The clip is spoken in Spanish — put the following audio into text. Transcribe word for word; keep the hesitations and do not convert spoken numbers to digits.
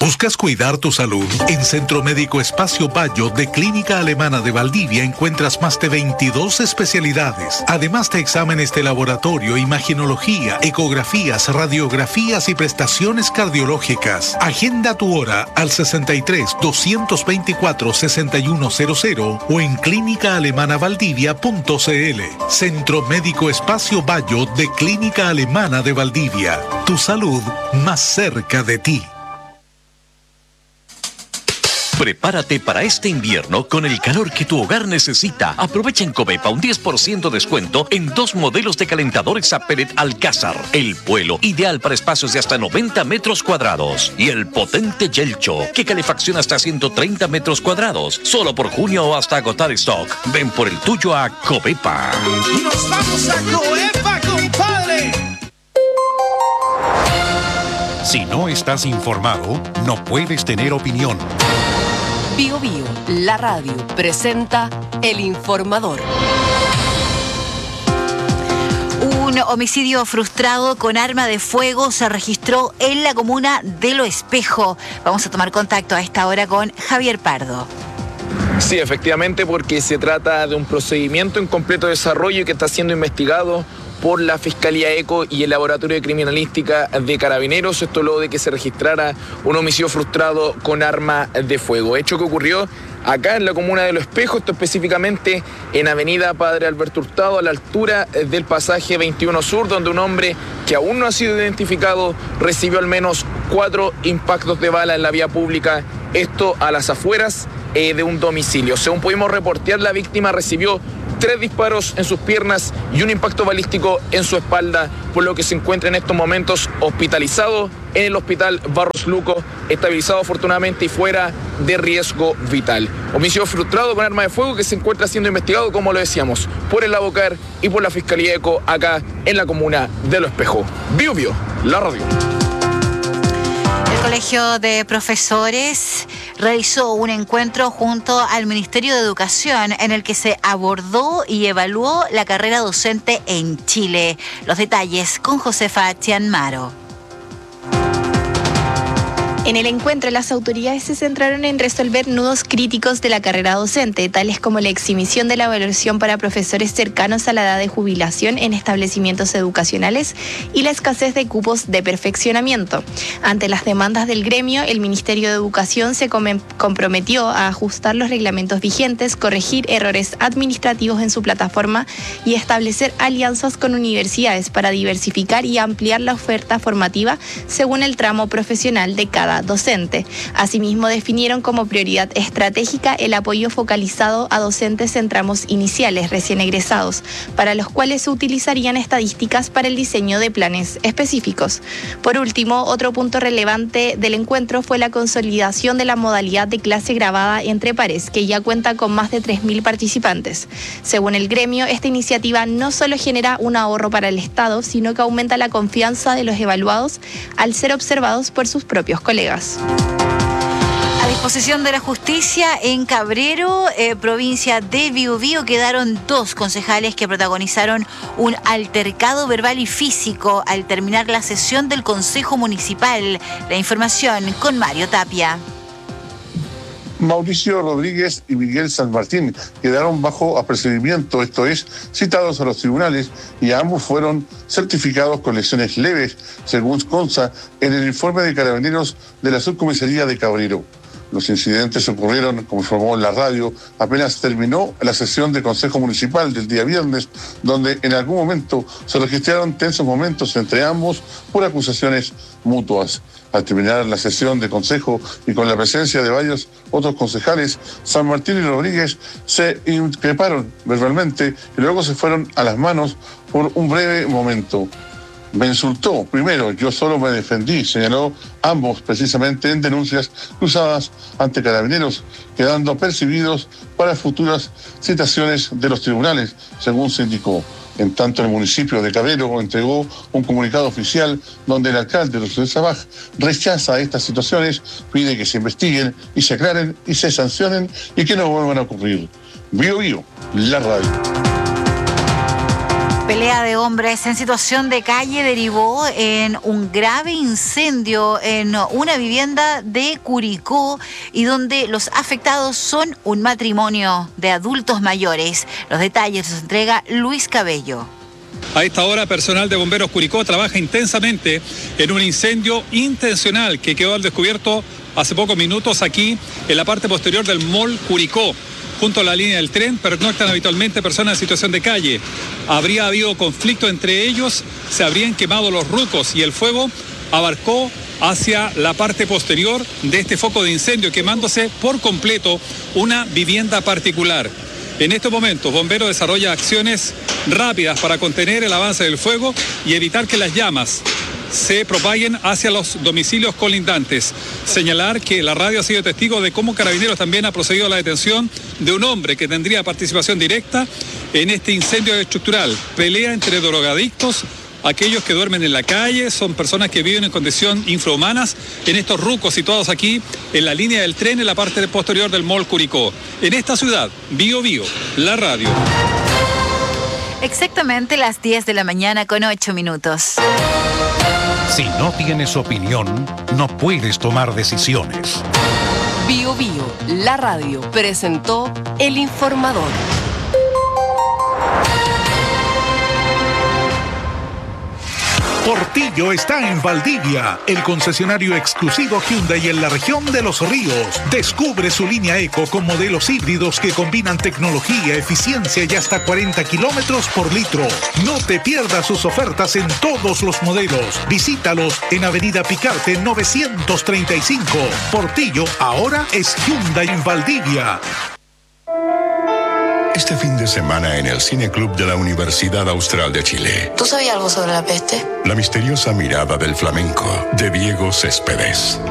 ¿Buscas cuidar tu salud? En Centro Médico Espacio Bayo de Clínica Alemana de Valdivia encuentras más de veintidós especialidades, además de exámenes de laboratorio, imaginología, ecografías, radiografías y prestaciones cardiológicas. Agenda tu hora al sesenta y tres, doscientos veinticuatro, sesenta y uno cero cero o en clínica alemana valdivia punto c l. Centro Médico Espacio Bayo de Clínica Alemana de Valdivia. Tu salud más cerca de ti. Prepárate para este invierno con el calor que tu hogar necesita. Aprovecha en Covepa un diez por ciento descuento en dos modelos de calentadores a pellet Alcázar. El Puelo, ideal para espacios de hasta noventa metros cuadrados. Y el potente Yelcho, que calefacciona hasta ciento treinta metros cuadrados. Solo por junio o hasta agotar stock. Ven por el tuyo a Covepa. ¡Nos vamos a Covepa, compadre! Si no estás informado, no puedes tener opinión. Bio Bio, la radio, presenta El Informador. Un homicidio frustrado con arma de fuego se registró en la comuna de Lo Espejo. Vamos a tomar contacto a esta hora con Javier Pardo. Sí, efectivamente, porque se trata de un procedimiento en completo desarrollo que está siendo investigado por la Fiscalía ECO y el Laboratorio de Criminalística de Carabineros. Esto luego de que se registrara un homicidio frustrado con arma de fuego. Hecho que ocurrió acá en la comuna de Lo Espejo, esto específicamente en Avenida Padre Alberto Hurtado, a la altura del pasaje veintiuno Sur, donde un hombre que aún no ha sido identificado recibió al menos cuatro impactos de bala en la vía pública, esto a las afueras eh, de un domicilio. Según pudimos reportear, la víctima recibió tres disparos en sus piernas y un impacto balístico en su espalda, por lo que se encuentra en estos momentos hospitalizado en el hospital Barros Luco, estabilizado afortunadamente y fuera de riesgo vital. Homicidio frustrado con arma de fuego que se encuentra siendo investigado, como lo decíamos, por el Abocar y por la Fiscalía ECO acá en la comuna de Lo Espejo. Bio Bio, la radio. El Colegio de Profesores realizó un encuentro junto al Ministerio de Educación en el que se abordó y evaluó la carrera docente en Chile. Los detalles con Josefa Chianmaro. En el encuentro, las autoridades se centraron en resolver nudos críticos de la carrera docente, tales como la exhibición de la evaluación para profesores cercanos a la edad de jubilación en establecimientos educacionales y la escasez de cupos de perfeccionamiento. Ante las demandas del gremio, el Ministerio de Educación se comprometió a ajustar los reglamentos vigentes, corregir errores administrativos en su plataforma y establecer alianzas con universidades para diversificar y ampliar la oferta formativa según el tramo profesional de cada docente. Asimismo, definieron como prioridad estratégica el apoyo focalizado a docentes en tramos iniciales recién egresados, para los cuales se utilizarían estadísticas para el diseño de planes específicos. Por último, otro punto relevante del encuentro fue la consolidación de la modalidad de clase grabada entre pares, que ya cuenta con más de tres mil participantes. Según el gremio, esta iniciativa no solo genera un ahorro para el Estado, sino que aumenta la confianza de los evaluados al ser observados por sus propios colegas. A disposición de la justicia en Cabrero, eh, provincia de Biobío, quedaron dos concejales que protagonizaron un altercado verbal y físico al terminar la sesión del Consejo Municipal. La información con Mario Tapia. Mauricio Rodríguez y Miguel San Martín quedaron bajo apercibimiento, esto es, citados a los tribunales, y ambos fueron certificados con lesiones leves, según consta en el informe de Carabineros de la Subcomisaría de Cabrero. Los incidentes ocurrieron, como informó la radio, apenas terminó la sesión del Consejo Municipal del día viernes, donde en algún momento se registraron tensos momentos entre ambos por acusaciones mutuas. Al terminar la sesión de consejo y con la presencia de varios otros concejales, San Martín y Rodríguez se increparon verbalmente y luego se fueron a las manos por un breve momento. Me insultó, primero, yo solo me defendí, señaló ambos precisamente en denuncias cruzadas ante Carabineros, quedando percibidos para futuras citaciones de los tribunales, según se indicó. En tanto, el municipio de Cabrero entregó un comunicado oficial donde el alcalde José Sabaj rechaza estas situaciones, pide que se investiguen y se aclaren y se sancionen y que no vuelvan a ocurrir. Bio Bio, la radio. Pelea de hombres en situación de calle derivó en un grave incendio en una vivienda de Curicó y donde los afectados son un matrimonio de adultos mayores. Los detalles los entrega Luis Cabello. A esta hora, personal de Bomberos Curicó trabaja intensamente en un incendio intencional que quedó al descubierto hace pocos minutos aquí en la parte posterior del Mall Curicó. Junto a la línea del tren pernoctan habitualmente personas en situación de calle. Habría habido conflicto entre ellos, se habrían quemado los rucos y el fuego abarcó hacia la parte posterior de este foco de incendio, quemándose por completo una vivienda particular. En estos momentos, Bomberos desarrolla acciones rápidas para contener el avance del fuego y evitar que las llamas se propaguen hacia los domicilios colindantes. Señalar que la radio ha sido testigo de cómo Carabineros también ha procedido a la detención de un hombre que tendría participación directa en este incendio estructural. Pelea entre drogadictos, aquellos que duermen en la calle, son personas que viven en condiciones infrahumanas en estos rucos situados aquí en la línea del tren en la parte posterior del Mall Curicó. En esta ciudad, Bío Bío, la radio. Exactamente las diez de la mañana con ocho minutos. Si no tienes opinión, no puedes tomar decisiones. Bío Bío, la radio, presentó El Informador. Portillo está en Valdivia, el concesionario exclusivo Hyundai en la región de Los Ríos. Descubre su línea Eco con modelos híbridos que combinan tecnología, eficiencia y hasta cuarenta kilómetros por litro. No te pierdas sus ofertas en todos los modelos. Visítalos en Avenida Picarte novecientos treinta y cinco. Portillo ahora es Hyundai en Valdivia. Este fin de semana en el Cine Club de la Universidad Austral de Chile. ¿Tú sabías algo sobre la peste? La misteriosa mirada del flamenco de Diego Céspedes.